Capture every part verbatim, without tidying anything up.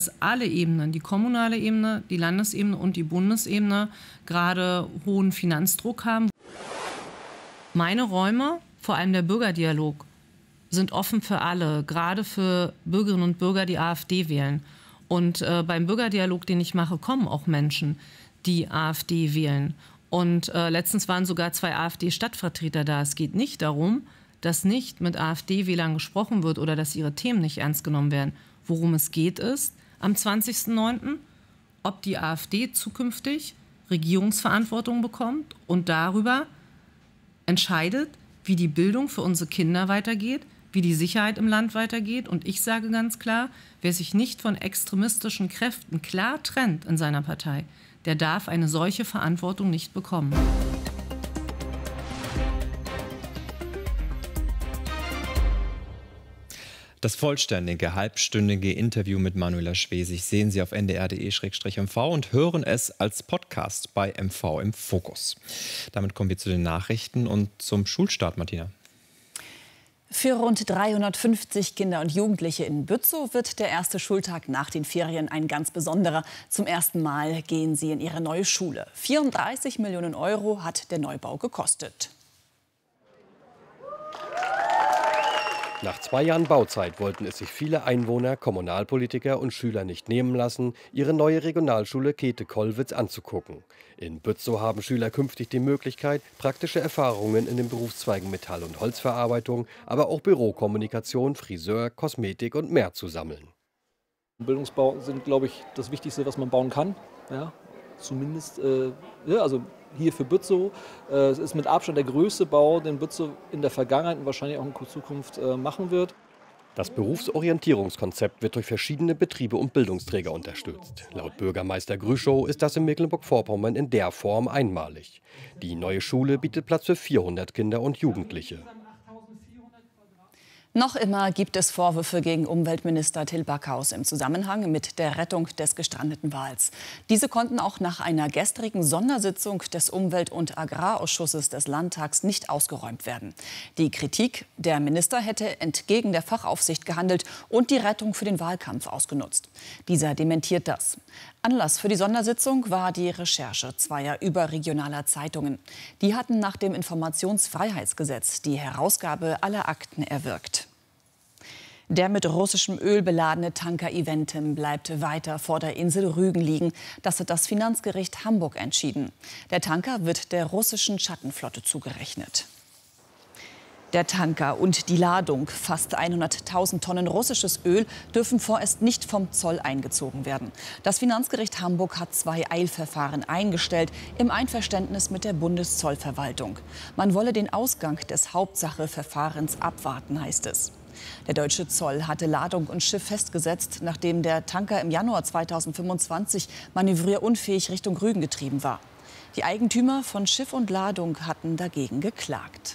dass alle Ebenen, die kommunale Ebene, die Landesebene und die Bundesebene, gerade hohen Finanzdruck haben. Meine Räume, vor allem der Bürgerdialog, sind offen für alle, gerade für Bürgerinnen und Bürger, die AfD wählen. Und äh, beim Bürgerdialog, den ich mache, kommen auch Menschen, die AfD wählen. Und äh, letztens waren sogar zwei AfD-Stadtvertreter da. Es geht nicht darum, dass nicht mit AfD-Wählern gesprochen wird oder dass ihre Themen nicht ernst genommen werden. Worum es geht, ist am zwanzigsten neunten, ob die AfD zukünftig Regierungsverantwortung bekommt und darüber entscheidet, wie die Bildung für unsere Kinder weitergeht, wie die Sicherheit im Land weitergeht. Und ich sage ganz klar, wer sich nicht von extremistischen Kräften klar trennt in seiner Partei, der darf eine solche Verantwortung nicht bekommen. Das vollständige, halbstündige Interview mit Manuela Schwesig sehen Sie auf n d r punkt d e m v und hören es als Podcast bei M V im Fokus. Damit kommen wir zu den Nachrichten und zum Schulstart, Martina. Für rund dreihundertfünfzig Kinder und Jugendliche in Bützow wird der erste Schultag nach den Ferien ein ganz besonderer. Zum ersten Mal gehen sie in ihre neue Schule. vierunddreißig Millionen Euro hat der Neubau gekostet. Nach zwei Jahren Bauzeit wollten es sich viele Einwohner, Kommunalpolitiker und Schüler nicht nehmen lassen, ihre neue Regionalschule Käthe-Kollwitz anzugucken. In Bützow haben Schüler künftig die Möglichkeit, praktische Erfahrungen in den Berufszweigen Metall- und Holzverarbeitung, aber auch Bürokommunikation, Friseur, Kosmetik und mehr zu sammeln. Bildungsbauten sind, glaube ich, das Wichtigste, was man bauen kann. Ja, zumindest, äh, ja, also hier für Bützow. Äh, es ist mit Abstand der größte Bau, den Bützow in der Vergangenheit und wahrscheinlich auch in Zukunft äh, machen wird. Das Berufsorientierungskonzept wird durch verschiedene Betriebe und Bildungsträger unterstützt. Laut Bürgermeister Grüschow ist das in Mecklenburg-Vorpommern in der Form einmalig. Die neue Schule bietet Platz für vierhundert Kinder und Jugendliche. Noch immer gibt es Vorwürfe gegen Umweltminister Till Backhaus im Zusammenhang mit der Rettung des gestrandeten Wals. Diese konnten auch nach einer gestrigen Sondersitzung des Umwelt- und Agrarausschusses des Landtags nicht ausgeräumt werden. Die Kritik, der Minister hätte entgegen der Fachaufsicht gehandelt und die Rettung für den Wahlkampf ausgenutzt. Dieser dementiert das. Anlass für die Sondersitzung war die Recherche zweier überregionaler Zeitungen. Die hatten nach dem Informationsfreiheitsgesetz die Herausgabe aller Akten erwirkt. Der mit russischem Öl beladene Tanker Eventim bleibt weiter vor der Insel Rügen liegen. Das hat das Finanzgericht Hamburg entschieden. Der Tanker wird der russischen Schattenflotte zugerechnet. Der Tanker und die Ladung, fast hunderttausend Tonnen russisches Öl, dürfen vorerst nicht vom Zoll eingezogen werden. Das Finanzgericht Hamburg hat zwei Eilverfahren eingestellt, im Einverständnis mit der Bundeszollverwaltung. Man wolle den Ausgang des Hauptsacheverfahrens abwarten, heißt es. Der deutsche Zoll hatte Ladung und Schiff festgesetzt, nachdem der Tanker im Januar zweitausendfünfundzwanzig manövrierunfähig Richtung Rügen getrieben war. Die Eigentümer von Schiff und Ladung hatten dagegen geklagt.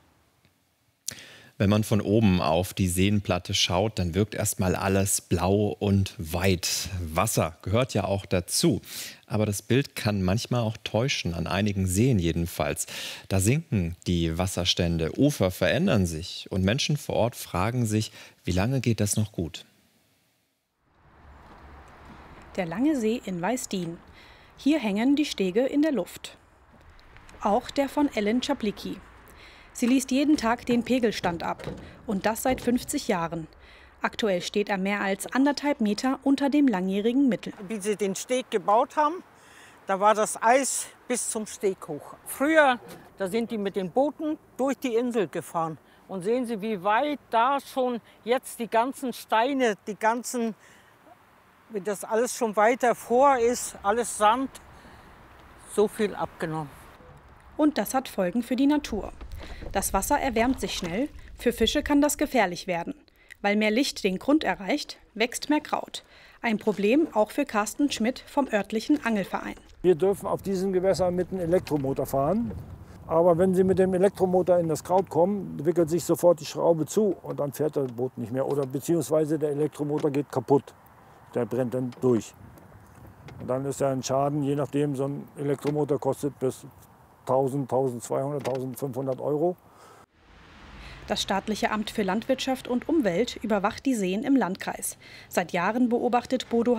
Wenn man von oben auf die Seenplatte schaut, dann wirkt erstmal alles blau und weit. Wasser gehört ja auch dazu. Aber das Bild kann manchmal auch täuschen, an einigen Seen jedenfalls. Da sinken die Wasserstände, Ufer verändern sich und Menschen vor Ort fragen sich, wie lange geht das noch gut? Der Lange See in Weißdien. Hier hängen die Stege in der Luft. Auch der von Ellen Czaplicki. Sie liest jeden Tag den Pegelstand ab. Und das seit fünfzig Jahren. Aktuell steht er mehr als anderthalb Meter unter dem langjährigen Mittel. Wie sie den Steg gebaut haben, da war das Eis bis zum Steg hoch. Früher, da sind die mit den Booten durch die Insel gefahren. Und sehen Sie, wie weit da schon jetzt die ganzen Steine, die ganzen, wie das alles schon weiter vor ist, alles Sand, so viel abgenommen. Und das hat Folgen für die Natur. Das Wasser erwärmt sich schnell. Für Fische kann das gefährlich werden. Weil mehr Licht den Grund erreicht, wächst mehr Kraut. Ein Problem auch für Carsten Schmidt vom örtlichen Angelverein. Wir dürfen auf diesen Gewässern mit einem Elektromotor fahren. Aber wenn Sie mit dem Elektromotor in das Kraut kommen, wickelt sich sofort die Schraube zu und dann fährt das Boot nicht mehr. Oder beziehungsweise der Elektromotor geht kaputt. Der brennt dann durch. Und dann ist ja ein Schaden, je nachdem, so ein Elektromotor kostet bis tausend, tausendzweihundert, tausendfünfhundert Euro. Das staatliche Amt für Landwirtschaft und Umwelt überwacht die Seen im Landkreis. Seit Jahren beobachtet Bodo